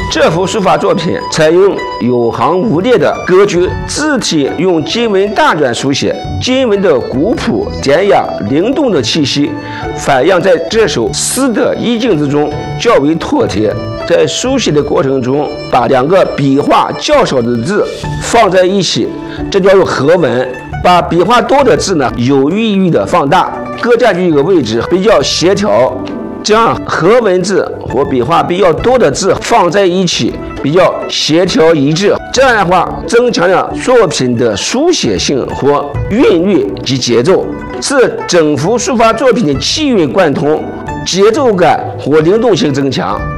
这幅书法作品采用有行无列的格局，字体用金文大篆书写，金文的古朴典雅灵动的气息反映在这首诗的意境之中，较为妥帖。在书写的过程中，把两个笔画较少的字放在一起，这叫做合文。把笔画多的字呢有意义的放大，各占据一个位置，比较协调。将合文字和笔画比较多的字放在一起，比较协调一致。这样的话，增强了作品的书写性和韵律及节奏，使整幅书法作品的气韵贯通，节奏感和灵动性增强。